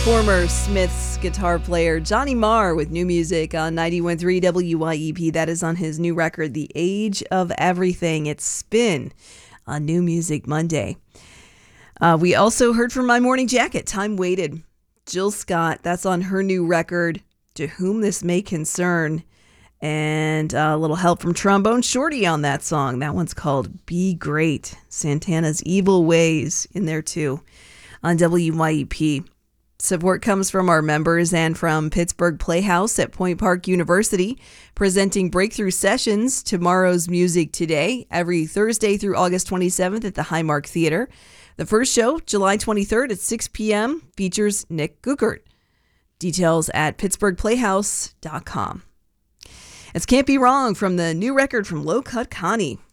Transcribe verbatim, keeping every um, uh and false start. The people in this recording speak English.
Former Smiths guitar player Johnny Marr with new music on ninety-one point three W Y E P. That is on his new record, The Age of Everything. It's Spin on New Music Monday. Uh, we also heard from My Morning Jacket, Time Waited. Jill Scott, that's on her new record, To Whom This May Concern. And a little help from Trombone Shorty on that song. That one's called Be Great. Santana's Evil Ways in there too on W Y E P. Support comes from our members and from Pittsburgh Playhouse at Point Park University, presenting breakthrough sessions, Tomorrow's Music Today, every Thursday through August twenty-seventh at the Highmark Theater. The first show, July twenty-third at six p.m., features Nick Guckert. Details at pittsburgh playhouse dot com. It's Can't Be Wrong from the new record from Low Cut Connie.